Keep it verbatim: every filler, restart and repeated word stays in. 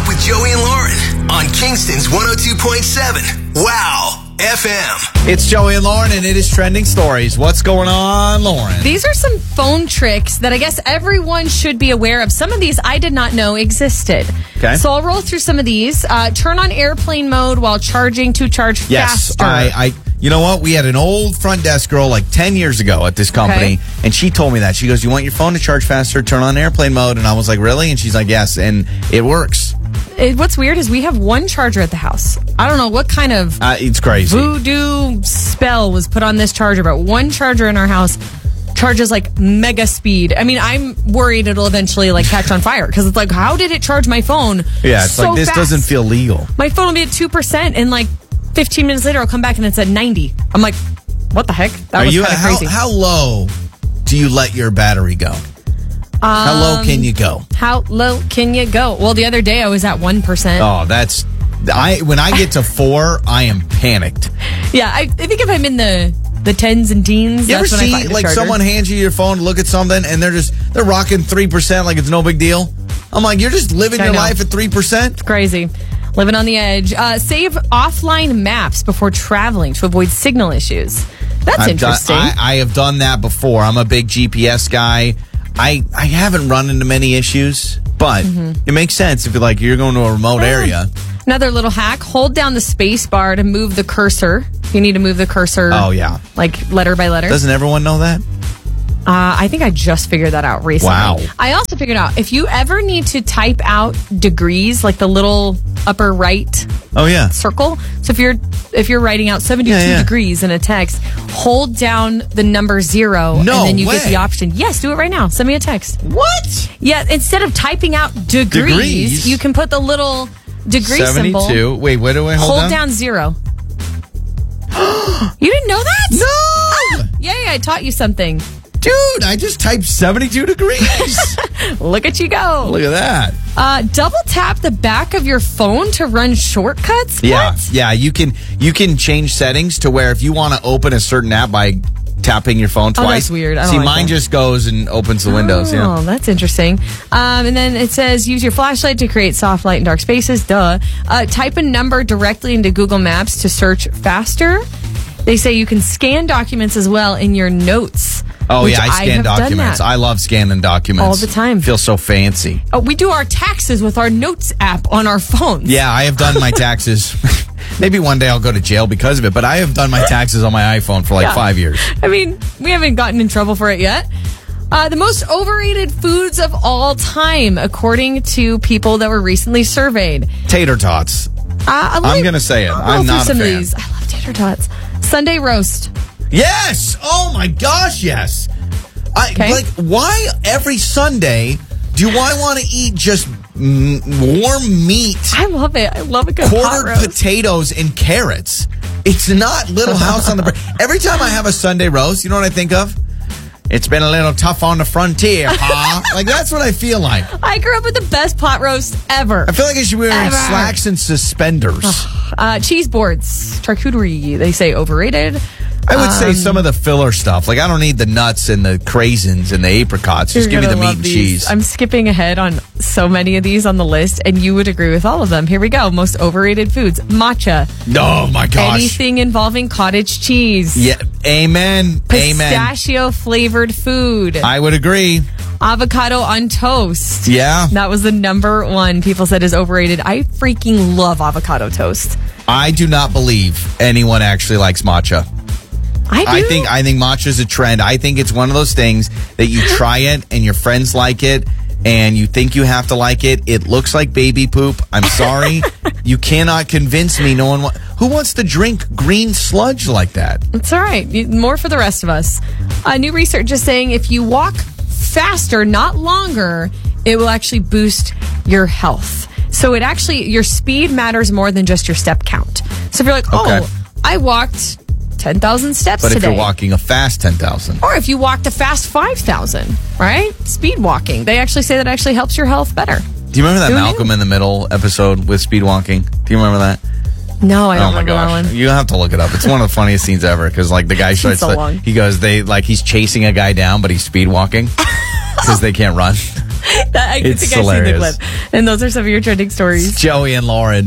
Up with Joey and Lauren on Kingston's one oh two point seven. Wow. F M. It's Joey and Lauren, and it is Trending Stories. What's going on, Lauren? These are some phone tricks that I guess everyone should be aware of. Some of these I did not know existed. Okay. So I'll roll through some of these. Uh, turn on airplane mode while charging to charge yes, faster. I, I. You know what? We had an old front desk girl like ten years ago at this company, Okay. and she told me that. She goes, "You want your phone to charge faster? Turn on airplane mode." And I was like, "Really?" And she's like, "Yes," and it works. It, what's weird is we have one charger at the house. I don't know what kind of Uh, it's crazy. voodoo spell was put on this charger, but one charger in our house charges like mega speed. I mean, I'm worried it'll eventually like catch on fire because it's like, how did it charge my phone? Yeah, it's so like this fast? doesn't feel legal. My phone will be at two percent, and like fifteen minutes later, I'll come back and it's at ninety. I'm like, what the heck? That Are was you kind of how, crazy. how low do you let your battery go? how low can you go? How low can you go? Well, the other day I was at one percent. Oh, that's I. When I get to four, I am panicked. Yeah, I, I think if I'm in the the tens and teens, You ever that's when I see find the like charger. someone hands you your phone to look at something and they're just they're rocking three percent like it's no big deal? I'm like, you're just living I your know. life at three percent. Crazy. Living on the edge. Uh, save offline maps before traveling to avoid signal issues. That's I've interesting. Done, I, I have done that before. I'm a big G P S guy. I I haven't run into many issues, but it makes sense if you're like you're going to a remote area. Another little hack: hold down the space bar to move the cursor. You need to move the cursor. Oh yeah, like letter by letter. doesn't everyone know that? Uh, I think I just figured that out recently. Wow. I also figured out if you ever need to type out degrees, like the little upper right Oh yeah. circle. So if you're if you're writing out seventy-two Yeah, yeah. degrees in a text, hold down the number zero, No and then you get way. the option. Yes, do it right now. Send me a text. What? Yeah, instead of typing out degrees, Degrees? you can put the little degree symbol. seventy-two. Wait, where do I hold, Hold down zero. You didn't know that? No, Yay, I taught you something. dude, I just typed seventy-two degrees. Look at you go. Look at that. Uh, double tap the back of your phone to run shortcuts? Yeah, What? yeah. You can you can change settings to where if you want to open a certain app by tapping your phone Oh, twice. that's weird. I don't See, like mine that. just goes and opens the windows. Oh, Yeah. that's interesting. Um, and then it says use your flashlight to create soft light in dark spaces. Duh. Uh, type a number directly into Google Maps to search faster. They say you can scan documents as well in your notes. Oh which yeah, I scan have done documents. that. I love scanning documents All the time. Feels so fancy. Oh, we do our taxes with our notes app on our phones. Yeah, I have done my taxes. Maybe one day I'll go to jail because of it, but I have done my taxes on my iPhone for like Yeah. five years. I mean, we haven't gotten in trouble for it yet. Uh, the most overrated foods of all time, according to people that were recently surveyed. Tater tots. Uh, I'm gonna say it. I'll I'm roll through not a some fan. of these. I love tater tots. Sunday roast. Yes. Oh my gosh, yes. I Okay. like why every Sunday do I want to eat just mm, warm meat, I love it. I love a good pot quartered roast. potatoes and carrots? It's not Little House on the Prairie. Every time I have a Sunday roast, you know what I think of? It's been a little tough on the frontier, huh? Like that's what I feel like. I grew up with the best pot roast ever. I feel like I should be wearing Ever. slacks and suspenders. Uh, cheese boards, charcuterie. They say overrated. I would say Um, some of the filler stuff. Like I don't need the nuts and the craisins and the apricots. Just You're give me the gonna meat love and these. cheese. I'm skipping ahead on so many of these on the list, and you would agree with all of them. Here we go. Most overrated foods: matcha. Oh my gosh. Anything involving cottage cheese. Yeah. Amen. Amen. Pistachio flavored food. I would agree. Avocado on toast. Yeah. That was the number one people said is overrated. I freaking love avocado toast. I do not believe anyone actually likes matcha. I do. I think I think matcha is a trend. I think it's one of those things that you try it and your friends like it and you think you have to like it. It looks like baby poop. I'm sorry. You cannot convince me no one wa- who wants to drink green sludge like that. It's all right. You- More for the rest of us. Uh, new research is saying if you walk faster, not longer, it will actually boost your health. So it actually, your speed matters more than just your step count. So if you're like, Okay. oh, I walked ten thousand steps But today. if you're walking a fast ten thousand. Or if you walked a fast five thousand, right? Speed walking. They actually say that actually helps your health better. Do you remember that Doing Malcolm it? in the Middle episode with speed walking? Do you remember that? No, I don't Oh my remember that gosh. one. You have to look it up. It's one of the funniest scenes ever because like the guy It's been starts so to- long. he goes they like he's chasing a guy down but he's speed walking because they can't run. That, I It's think I've seen the hilarious. clip. And those are some of your trending stories. Joey and Lauren.